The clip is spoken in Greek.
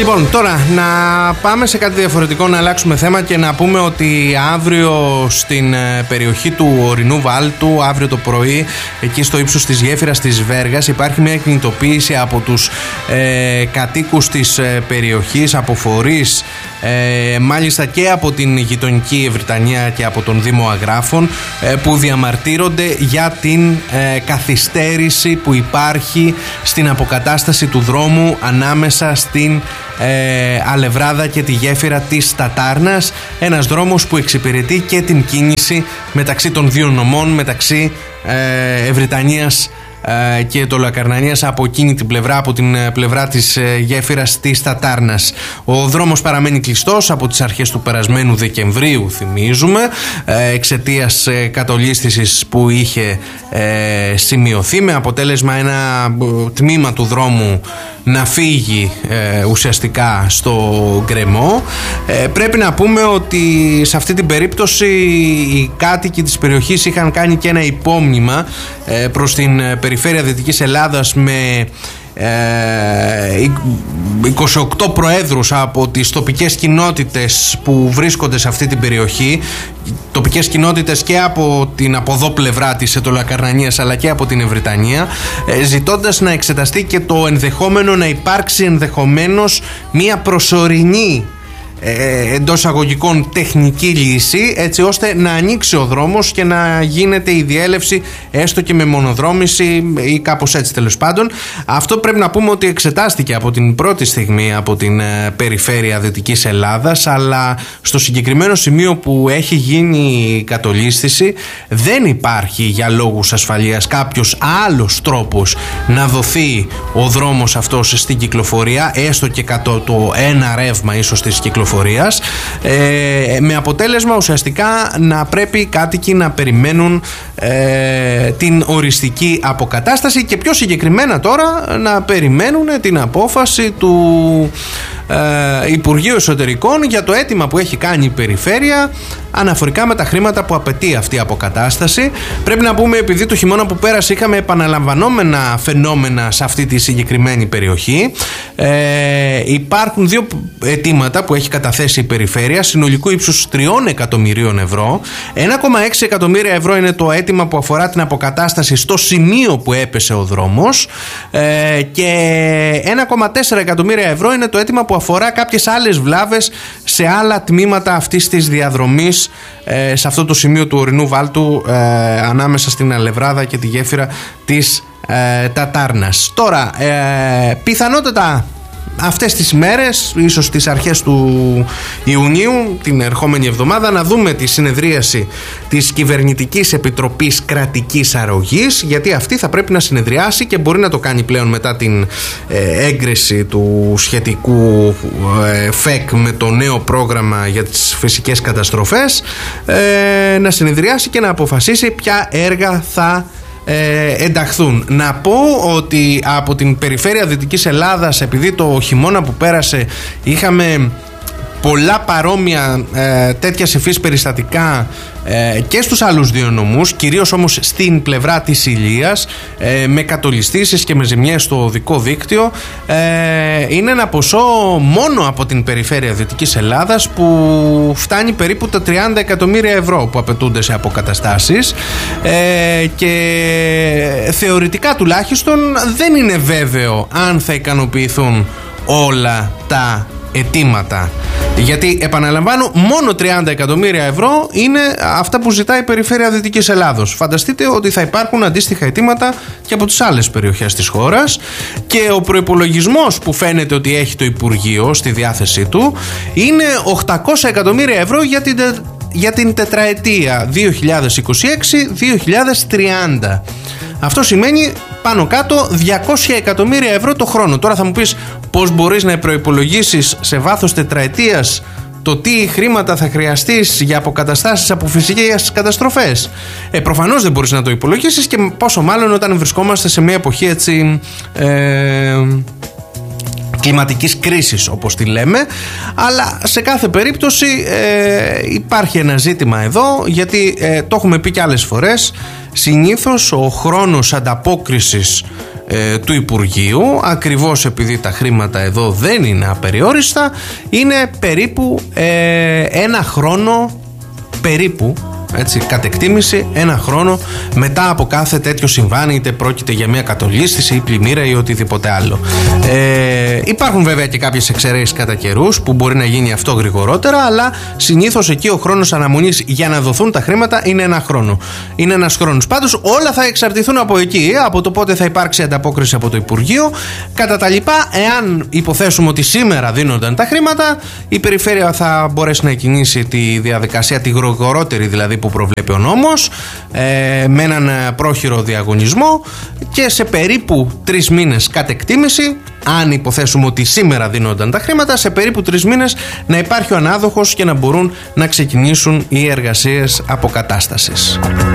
Λοιπόν, τώρα να πάμε σε κάτι διαφορετικό, να αλλάξουμε θέμα και να πούμε ότι αύριο στην περιοχή του Ορεινού Βάλτου, αύριο το πρωί, εκεί στο ύψος της γέφυρας της Βέργας, υπάρχει μια κινητοποίηση από τους κατοίκους της περιοχής, από φορείς, μάλιστα και από την γειτονική Ευρυτανία και από τον Δήμο Αγράφων, που διαμαρτύρονται για την καθυστέρηση που υπάρχει στην αποκατάσταση του δρόμου ανάμεσα στην Αλευράδα και τη γέφυρα της Τατάρνας, ένας δρόμος που εξυπηρετεί και την κίνηση μεταξύ των δύο νομών, μεταξύ Ευρυτανίας και Τολοκαρνανίας από εκείνη την πλευρά, από την πλευρά της γέφυρας της Τατάρνας. Ο δρόμος παραμένει κλειστός από τις αρχές του περασμένου Δεκεμβρίου, θυμίζουμε, εξαιτίας κατολίσθησης που είχε σημειωθεί, με αποτέλεσμα ένα τμήμα του δρόμου να φύγει ουσιαστικά στο γκρεμό. Πρέπει να πούμε ότι σε αυτή την περίπτωση οι κάτοικοι της περιοχής είχαν κάνει και ένα υπόμνημα προς την περιφέρεια Δυτικής Ελλάδας με 28 προέδρους από τις τοπικές κοινότητες που βρίσκονται σε αυτή την περιοχή, τοπικές κοινότητες και από την από εδώ πλευρά της Ετωλακαρνανίας αλλά και από την Ευρυτανία, ζητώντας να εξεταστεί και το ενδεχόμενο να υπάρξει ενδεχομένως μια προσωρινή εντός αγωγικών τεχνική λύση, έτσι ώστε να ανοίξει ο δρόμος και να γίνεται η διέλευση έστω και με μονοδρόμηση ή κάπως έτσι, τέλος πάντων. Αυτό πρέπει να πούμε ότι εξετάστηκε από την πρώτη στιγμή από την περιφέρεια Δυτικής Ελλάδας, αλλά στο συγκεκριμένο σημείο που έχει γίνει η κατολίσθηση δεν υπάρχει για λόγους ασφαλείας κάποιος άλλος τρόπος να δοθεί ο δρόμος αυτός στην κυκλοφορία, έστω και κατά το ένα ρεύμα ίσως της κυκλοφορίας, με αποτέλεσμα ουσιαστικά να πρέπει οι κάτοικοι να περιμένουν την οριστική αποκατάσταση και πιο συγκεκριμένα τώρα να περιμένουν την απόφαση του Υπουργείου Εσωτερικών για το αίτημα που έχει κάνει η περιφέρεια αναφορικά με τα χρήματα που απαιτεί αυτή η αποκατάσταση. Πρέπει να πούμε, επειδή το χειμώνα που πέρασε είχαμε επαναλαμβανόμενα φαινόμενα σε αυτή τη συγκεκριμένη περιοχή, υπάρχουν δύο αιτήματα που έχει καταθέσει η περιφέρεια συνολικού ύψους 3 εκατομμυρίων ευρώ. 1,6 εκατομμύρια ευρώ είναι το αίτημα που αφορά την αποκατάσταση στο σημείο που έπεσε ο δρόμος, και 1,4 εκατομμύρια ευρώ είναι το αίτημα που αφορά κάποιες άλλες βλάβες σε άλλα τμήματα αυτής της διαδρομής, σε αυτό το σημείο του Ορεινού Βάλτου, ανάμεσα στην Αλευράδα και τη γέφυρα της Τατάρνας. Τώρα, πιθανότατα αυτές τις μέρες, ίσως τις αρχές του Ιουνίου, την ερχόμενη εβδομάδα, να δούμε τη συνεδρίαση της Κυβερνητικής Επιτροπής Κρατικής Αρρωγής, γιατί αυτή θα πρέπει να συνεδριάσει και μπορεί να το κάνει πλέον μετά την έγκριση του σχετικού ΦΕΚ με το νέο πρόγραμμα για τις φυσικές καταστροφές, να συνεδριάσει και να αποφασίσει ποια έργα θα ενταχθούν. Να πω ότι από την περιφέρεια Δυτικής Ελλάδας, επειδή το χειμώνα που πέρασε είχαμε πολλά παρόμοια τέτοια υφής περιστατικά και στους άλλους δύο νομούς, κυρίως όμως στην πλευρά της Ηλίας, με κατολιστήσεις και με ζημιές στο οδικό δίκτυο, είναι ένα ποσό μόνο από την περιφέρεια Δυτικής Ελλάδας που φτάνει περίπου τα 30 εκατομμύρια ευρώ που απαιτούνται σε αποκαταστάσεις, και θεωρητικά τουλάχιστον δεν είναι βέβαιο αν θα ικανοποιηθούν όλα τα αιτήματα, γιατί επαναλαμβάνω μόνο 30 εκατομμύρια ευρώ είναι αυτά που ζητάει η περιφέρεια Δυτικής Ελλάδος. Φανταστείτε ότι θα υπάρχουν αντίστοιχα αιτήματα και από τις άλλες περιοχές της χώρας, και ο προϋπολογισμός που φαίνεται ότι έχει το Υπουργείο στη διάθεσή του είναι 800 εκατομμύρια ευρώ για την τετραετία 2026-2030. Αυτό σημαίνει πάνω κάτω 200 εκατομμύρια ευρώ το χρόνο. Τώρα θα μου πεις, πώς μπορείς να προϋπολογίσεις σε βάθος τετραετίας το τι χρήματα θα χρειαστείς για αποκαταστάσεις από φυσικές καταστροφές? Προφανώς δεν μπορείς να το υπολογίσεις, και πόσο μάλλον όταν βρισκόμαστε σε μια εποχή έτσι κλιματικής κρίσης, όπως τη λέμε. Αλλά σε κάθε περίπτωση υπάρχει ένα ζήτημα εδώ, γιατί το έχουμε πει και άλλες φορές, συνήθως ο χρόνος ανταπόκρισης του Υπουργείου, ακριβώς επειδή τα χρήματα εδώ δεν είναι απεριόριστα. Είναι περίπου ένα χρόνο, περίπου, έτσι, κατ' εκτίμηση, ένα χρόνο μετά από κάθε τέτοιο συμβάν, είτε πρόκειται για μια κατολίσθηση ή πλημμύρα ή οτιδήποτε άλλο. Υπάρχουν βέβαια και κάποιες εξαιρέσεις κατά καιρούς που μπορεί να γίνει αυτό γρηγορότερα, αλλά συνήθως εκεί ο χρόνος αναμονής για να δοθούν τα χρήματα είναι ένα χρόνο. Είναι ένας χρόνος. Πάντως όλα θα εξαρτηθούν από εκεί, από το πότε θα υπάρξει ανταπόκριση από το Υπουργείο. Κατά τα λοιπά, εάν υποθέσουμε ότι σήμερα δίνονταν τα χρήματα, η περιφέρεια θα μπορέσει να κινήσει τη διαδικασία, τη γρηγορότερη δηλαδή που προβλέπει ο νόμος, με έναν πρόχειρο διαγωνισμό, και σε περίπου 3 μήνες κατ' εκτίμηση, αν υποθέσουμε ότι σήμερα δίνονταν τα χρήματα, σε περίπου 3 μήνες να υπάρχει ο ανάδοχος και να μπορούν να ξεκινήσουν οι εργασίες αποκατάστασης.